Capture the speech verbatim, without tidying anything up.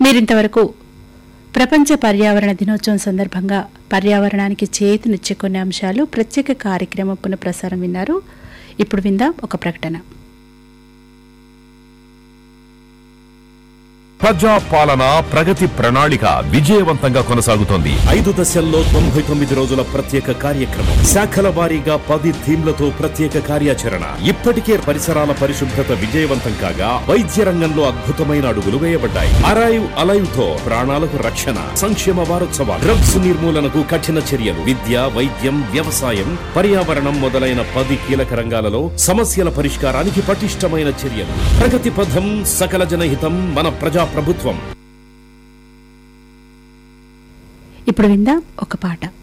మీరింతవరకు ప్రపంచ పర్యావరణ దినోత్సవం సందర్భంగా పర్యావరణానికి చేతినిచ్చే కొన్ని అంశాలు ప్రత్యేక కార్యక్రమం పునఃప్రసారం విన్నారు. ఇప్పుడు విందాం ఒక ప్రకటన. ప్రజా పాలన ప్రగతి ప్రణాళిక విజయవంతంగా కొనసాగుతోంది. ఐదు దశల్లో తొంభై తొమ్మిది రోజుల ప్రత్యేక కార్యక్రమం, శాఖల వారీగా పది థీమ్లతో ప్రత్యేక కార్యాచరణ. ఇప్పటికే పరిసరాల పరిశుభ్రత విజయవంతం కాగా వైద్య రంగంలో అద్భుతమైన అడుగులు వేయబడ్డాయి. అరైవ్ అలైవ్ తో ప్రాణాలకు రక్షణ. సంక్షేమ వారోత్సవాలు, డ్రగ్స్ నిర్మూలనకు కఠిన చర్యలు, విద్య, వైద్యం, వ్యవసాయం, పర్యావరణం మొదలైన పది కీలక రంగాలలో సమస్యల పరిష్కారానికి పటిష్టమైన చర్యలు. ప్రగతి పథం, సకల జనహితం, మన ప్రజా ప్రభుత్వం. ఇప్పుడు విందాం ఒక పాట.